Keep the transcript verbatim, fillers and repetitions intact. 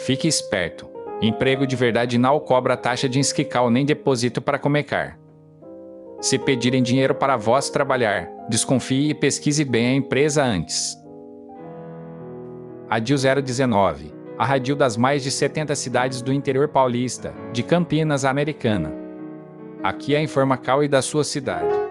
Fique esperto. Emprego de verdade não cobra taxa de inscrição nem depósito para começar. Se pedirem dinheiro para vós trabalhar, desconfie e pesquise bem a empresa antes. Adil zero dezenove. A rádio das mais de setenta cidades do interior paulista, de Campinas, Americana. Aqui é a informação e da sua cidade.